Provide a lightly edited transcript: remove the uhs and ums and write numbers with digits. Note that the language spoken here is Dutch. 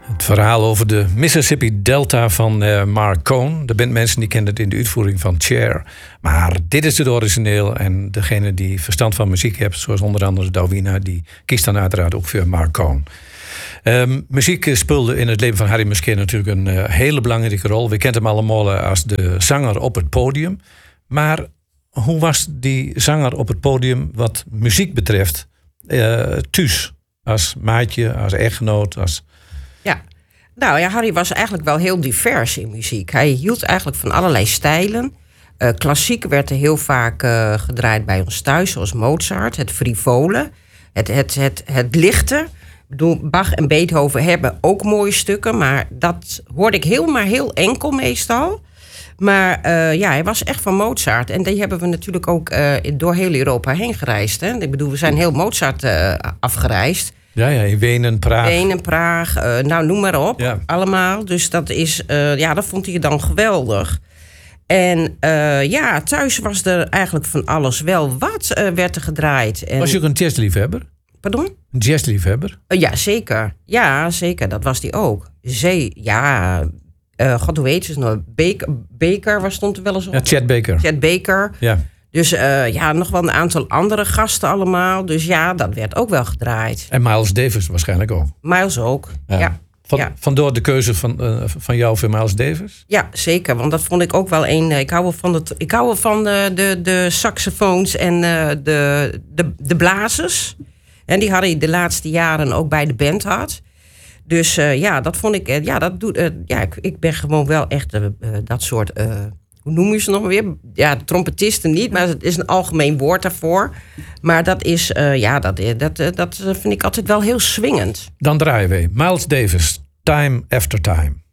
Het verhaal over de Mississippi Delta van Mark Cohn. Er zijn mensen die kennen het in de uitvoering van Cher. Maar dit is het origineel. En degene die verstand van muziek heeft, zoals onder andere Dawina, die kiest dan uiteraard ook voor Mark Cohn. Muziek speelde in het leven van Harry Musquet natuurlijk een hele belangrijke rol. We kennen hem allemaal als de zanger op het podium. Maar hoe was die zanger op het podium wat muziek betreft thuis? Als maatje, als echtgenoot, als... Ja, nou ja, Harry was eigenlijk wel heel divers in muziek. Hij hield eigenlijk van allerlei stijlen. Klassiek werd er heel vaak gedraaid bij ons thuis, zoals Mozart. Het frivole, het lichte. Ik bedoel, Bach en Beethoven hebben ook mooie stukken, maar dat hoorde ik heel enkel meestal. Maar hij was echt van Mozart. En die hebben we natuurlijk ook door heel Europa heen gereisd. Hè? Ik bedoel, we zijn heel Mozart afgereisd. Ja, in Wenen, Praag. Nou, noem maar op. Ja. Allemaal. Dus dat is, dat vond hij dan geweldig. En thuis was er eigenlijk van alles wel wat werd er gedraaid. En... Was je ook een jazzliefhebber? Pardon? Een jazzliefhebber? Ja, zeker. Ja, zeker. Dat was die ook. God, hoe heet ze nou? Baker, stond er wel eens op? Ja, Chet Baker. Chet Baker. Ja. Dus nog wel een aantal andere gasten allemaal. Dus ja, dat werd ook wel gedraaid. En Miles Davis waarschijnlijk ook. Miles ook, ja. Vandoor de keuze van jou voor Miles Davis? Ja, zeker. Want dat vond ik ook wel een... Ik hou wel van de saxofoons en de blazers. En die Harry de laatste jaren ook bij de band had. Dus dat vond ik... ik ben gewoon wel echt dat soort... hoe noem je ze nog weer? Ja, de trompetisten niet, maar het is een algemeen woord daarvoor. Maar dat is, dat vind ik altijd wel heel swingend. Dan draaien we Miles Davis, Time After Time.